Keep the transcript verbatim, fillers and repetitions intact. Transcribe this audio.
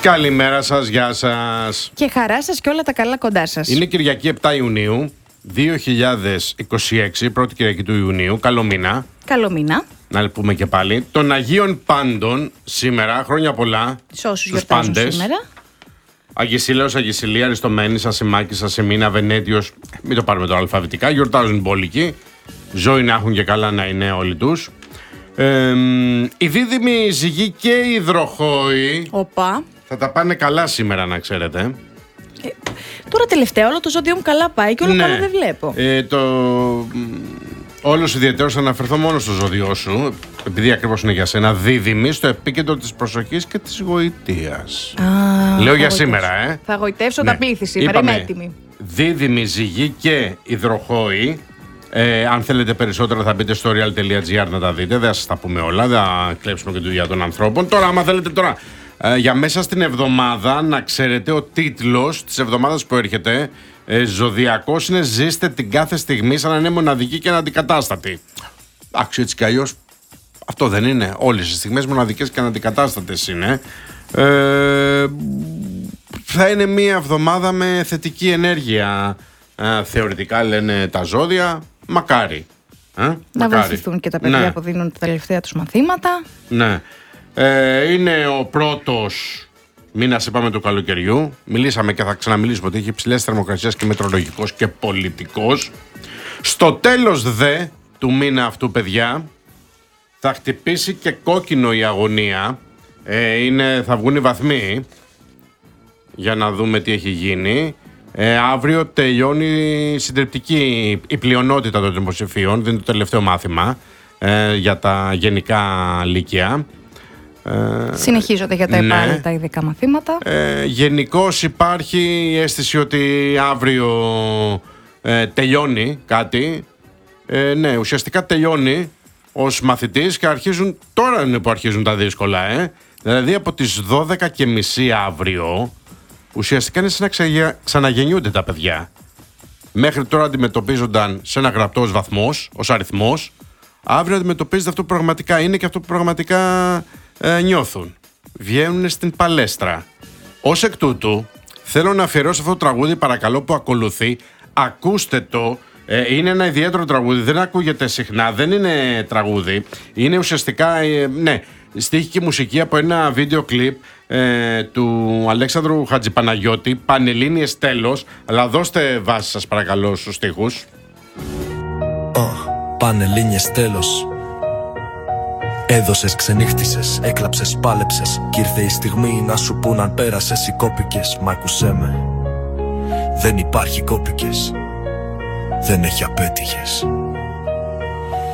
Καλημέρα σας, γεια σας. Και χαρά σας και όλα τα καλά κοντά σας. Είναι Κυριακή επτά Ιουνίου δύο χιλιάδες είκοσι έξι, πρώτη Κυριακή του Ιουνίου. Καλό μήνα. Καλό μήνα. Να πούμε και πάλι. Των Αγίων Πάντων σήμερα, χρόνια πολλά. Σε όσους γιορτάζουν πάντες. σήμερα. Αγισίλεος, Αγισιλία, Αριστομένης, Ασημάκης, Ασημίνα, Βενέτιος. Μην το πάρουμε τώρα αλφαβητικά. Γιορτάζουν οι πόλικοι. Ζωή να έχουν και καλά να είναι όλοι τους. Ε, οι δίδυμοι ζυγοί και οι υδροχόοι Οπα. θα τα πάνε καλά σήμερα, να ξέρετε. Ε, τώρα τελευταία όλο το ζώδιο μου καλά πάει και όλο Ναι. καλά δεν βλέπω. Ε, το... Όλος ιδιαίτερος θα αναφερθώ μόνο στο ζώδιό σου, επειδή ακριβώς είναι για σένα, δίδυμη, στο επίκεντρο της προσοχής και της γοητείας. Α, Λέω θα για γοητεύσω. σήμερα, ε. Θα γοητεύσω Ναι. τα πλήθη σήμερα, Είπαμε, είμαι έτοιμη. δίδυμοι, ζυγοί και υδροχόοι. Ε, αν θέλετε περισσότερα θα μπείτε στο real τελεία gr να τα δείτε. Δεν θα σας τα πούμε όλα, δεν θα κλέψουμε και τη δουλειά των ανθρώπων. Τώρα, άμα θέλετε τώρα, ε, για μέσα στην εβδομάδα, να ξέρετε ο τίτλος της εβδομάδας που έρχεται, ε, ζωδιακός, είναι «Ζήστε την κάθε στιγμή σαν να είναι μοναδική και αναντικατάστατη». Εντάξει, έτσι κι αλλιώς αυτό δεν είναι. Όλες οι στιγμές μοναδικές και αναντικατάστατες είναι. Ε, θα είναι μία εβδομάδα με θετική ενέργεια. Ε, θεωρητικά λένε τα ζώδια. Μακάρι. Ε, Να μακάρι. βοηθηθούν και τα παιδιά Ναι. που δίνουν τα τελευταία τους μαθήματα. Ναι. Ε, είναι ο πρώτος μήνας, είπαμε, του καλοκαιριού. Μιλήσαμε και θα ξαναμιλήσουμε ότι έχει υψηλές θερμοκρασίες και μετρολογικός και πολιτικός. Στο τέλος δε του μήνα αυτού, παιδιά, θα χτυπήσει και κόκκινο η αγωνία. Ε, είναι, θα βγουν οι βαθμοί για να δούμε τι έχει γίνει. Ε, αύριο τελειώνει η συντριπτική, η πλειονότητα των δημοσιοφίων, δεν είναι το τελευταίο μάθημα ε, για τα γενικά λύκεια. Ε, Συνεχίζονται για τα ναι. επάλληλα τα ειδικά μαθήματα. ε, γενικώς υπάρχει η αίσθηση ότι αύριο ε, τελειώνει κάτι. Ε, ναι, ουσιαστικά τελειώνει ως μαθητής και αρχίζουν, τώρα είναι που αρχίζουν τα δύσκολα. Ε. Δηλαδή από τις δώδεκα και μισή αύριο ουσιαστικά είναι σαν να ξαγε- ξαναγεννιούνται τα παιδιά. Μέχρι τώρα αντιμετωπίζονταν σε ένα γραπτός βαθμός, ως αριθμός. Αύριο αντιμετωπίζεται αυτό που πραγματικά είναι και αυτό που πραγματικά ε, νιώθουν. Βγαίνουν στην παλέστρα. Ως εκ τούτου, θέλω να αφιερώσω αυτό το τραγούδι, παρακαλώ, που ακολουθεί. Ακούστε το. Ε, είναι ένα ιδιαίτερο τραγούδι. Δεν ακούγεται συχνά. Δεν είναι τραγούδι. Είναι ουσιαστικά, ε, ναι, στίχη και μουσική από ένα βίντεο κλιπ ε, του Αλέξανδρου Χατζηπαναγιώτη, Πανελλήνιες τέλος. Αλλά δώστε βάση σας, παρακαλώ, στους στίχους. Uh, Πανελλήνιες τέλος. Έδωσες, ξενύχτησες, έκλαψες, πάλεψες. Κι ήρθε η στιγμή να σου πούν αν πέρασες ή κόπηκες. Μ' άκουσέ με, δεν υπάρχει κόπηκες. Δεν έχει απέτυχες.